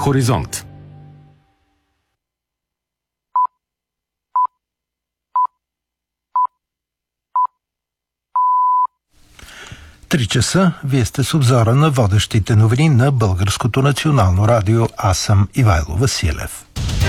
Хоризонт. Три часа. Вие сте с обзора на водещите новини на Българското национално радио. Аз съм Ивайло Василев.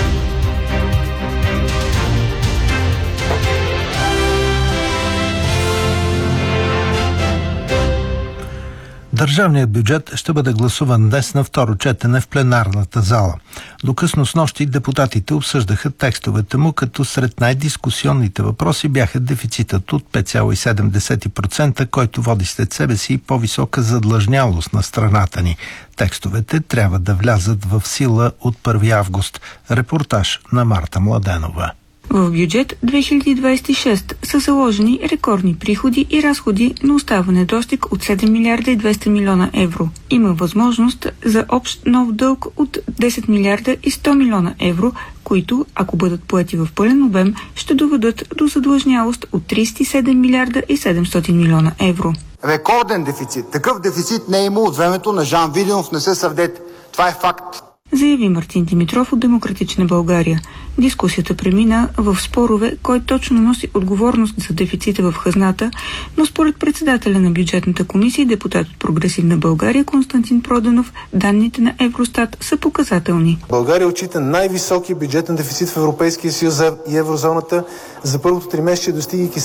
Държавният бюджет ще бъде гласуван днес на второ четене в пленарната зала. До късно снощи депутатите обсъждаха текстовете му, като сред най-дискусионните въпроси бяха дефицитът от 5,7%, който води след себе си и по-висока задлъжнялост на страната ни. Текстовете трябва да влязат в сила от 1 август. Репортаж на Марта Младенова. В бюджет 2026 са заложени рекордни приходи и разходи, но остава недостиг от 7 милиарда и 200 милиона евро. Има възможност за общ нов дълг от 10 милиарда и 100 милиона евро, които, ако бъдат поети в пълен обем, ще доведат до задлъжнялост от 37 милиарда и 700 милиона евро. Рекорден дефицит. Такъв дефицит не е имал от времето на Жан Виденов, не се сърдете. Това е факт. Заяви Мартин Димитров от Демократична България. Дискусията премина в спорове, кой точно носи отговорност за дефицита в хазната, но според председателя на бюджетната комисия и депутат от Прогресивна България Константин Проданов, данните на Евростат са показателни. България отчита най-високи бюджетен дефицит в Европейския съюз и еврозоната за първото тримесечие, достигайки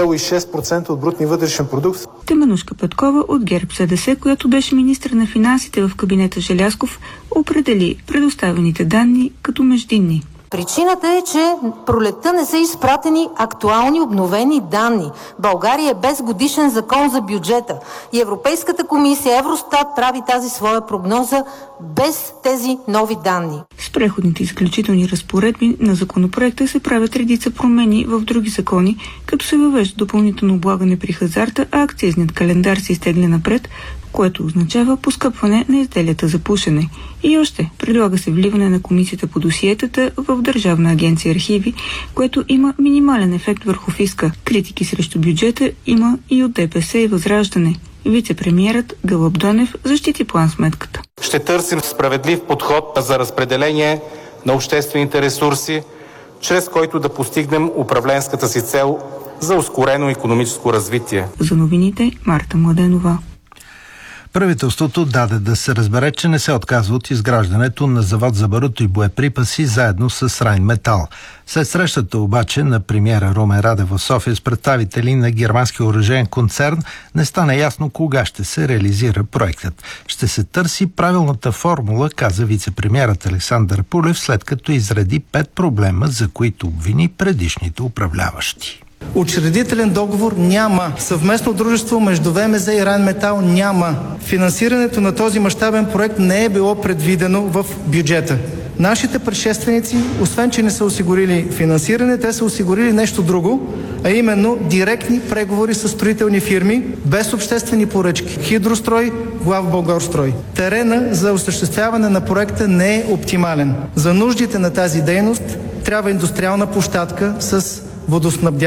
7,6% от брутния вътрешен продукт. Теменужка Петкова от ГЕРБ-СДС, която беше министър на финансите в кабинета Желязков, определи предоставените данни като междинни. Причината е, че пролетта не са изпратени актуални обновени данни. България е без годишен закон за бюджета. И Европейската комисия, Евростат прави тази своя прогноза без тези нови данни. С преходните и заключителни разпоредби на законопроекта се правят редица промени в други закони, като се въвежда допълнително облагане при хазарта, а акцизният календар се изтегля напред, което означава поскъпване на изделията за пушене. И още, предлага се вливане на комисията по досиетата в Държавна агенция архиви, което има минимален ефект върху фиска. Критики срещу бюджета има и от ДПС и Възраждане. Вице-премиерът Гълъб Донев защити план-сметката. Ще търсим справедлив подход за разпределение на обществените ресурси, чрез който да постигнем управленската си цел за ускорено икономическо развитие. За новините Марта Младенова. Правителството даде да се разбере, че не се отказва от изграждането на завод за барут и боеприпаси заедно с Райнметал. След срещата обаче на премиера Румен Радев в София с представители на германски оръжеен концерн не стана ясно кога ще се реализира проектът. Ще се търси правилната формула, каза вице-премиерът Александър Пулев, след като изреди 5 проблема, за които обвини предишните управляващи. Учредителен договор няма. Съвместно дружество между ВМЗ и Райнметал няма. Финансирането на този мащабен проект не е било предвидено в бюджета. Нашите предшественици, освен че не са осигурили финансиране, те са осигурили нещо друго, а именно директни преговори с строителни фирми, без обществени поръчки. Хидрострой, Главболгарстрой. Терена за осъществяване на проекта не е оптимален. За нуждите на тази дейност трябва индустриална площадка с водоснабдяване.